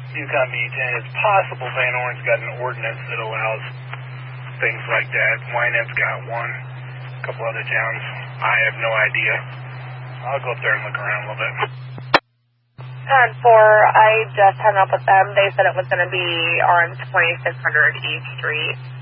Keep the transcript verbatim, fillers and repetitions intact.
Yukon Beach, and it's possible Van Orn's got an ordinance that allows things like that. Wynette's got one, a couple other towns. I have no idea. I'll go up there and look around a little bit. ten four, I just hung up with them. They said it was going to be on twenty-six hundred East Street.